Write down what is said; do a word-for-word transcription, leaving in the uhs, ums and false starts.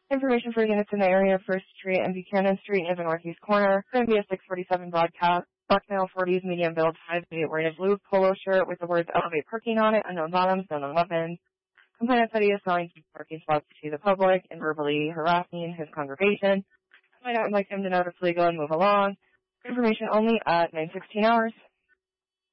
Information for units in the area of First Street and Buchanan Street near the northeast corner. Going to be a six forty-seven broadcast. Bucknell forties, medium build, five feet, wearing a blue polo shirt with the words Elevate Parking on it, unknown bottoms, unknown weapons. Complainant said he is selling parking spots to the public and verbally harassing his congregation. I would like him to notice legal and move along. Information only at nine sixteen hours.